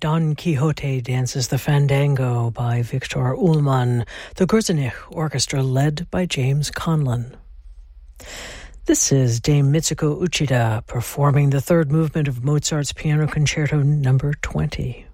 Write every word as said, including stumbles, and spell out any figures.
Don Quixote dances the fandango by Viktor Ullmann, the Gruzinich Orchestra led by James Conlon. This is Dame Mitsuko Uchida performing the third movement of Mozart's Piano Concerto number twenty.